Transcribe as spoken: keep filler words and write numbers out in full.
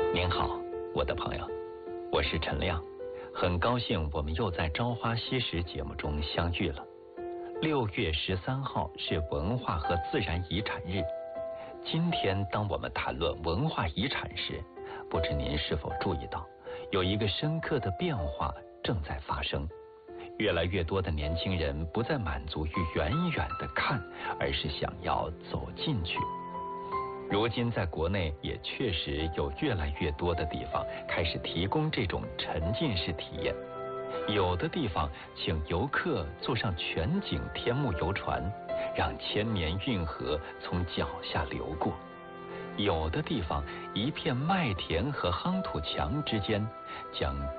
您好，我的朋友，我是陈亮，很高兴我们又在《朝花夕拾》节目中相遇了。六月十三号是文化和自然遗产日。今天当我们谈论文化遗产时，不知您是否注意到，有一个深刻的变化正在发生。越来越多的年轻人不再满足于远远的看，而是想要走进去。如今在国内也确实有越来越多的地方开始提供这种沉浸式体验。有的地方请游客坐上全景天幕游船，让千年运河从脚下流过；有的地方一片麦田和夯土墙之间，将